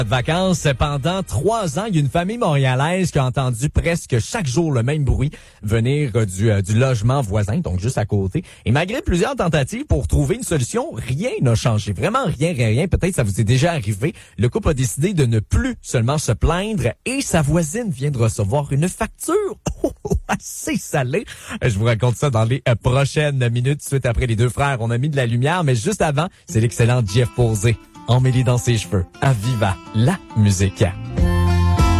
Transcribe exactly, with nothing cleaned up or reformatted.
Vacances pendant trois ans, il y a une famille montréalaise qui a entendu presque chaque jour le même bruit venir euh, du, euh, du logement voisin, donc juste à côté. Et malgré plusieurs tentatives pour trouver une solution, rien n'a changé. Vraiment rien, rien, rien. Peut-être ça vous est déjà arrivé. Le couple a décidé de ne plus seulement se plaindre et sa voisine vient de recevoir une facture assez salée. Je vous raconte ça dans les euh, prochaines minutes. Suite après les deux frères, on a mis de la lumière, mais juste avant, c'est l'excellent Jeff Posey. Emmêlé dans ses cheveux. À Viva, la musique.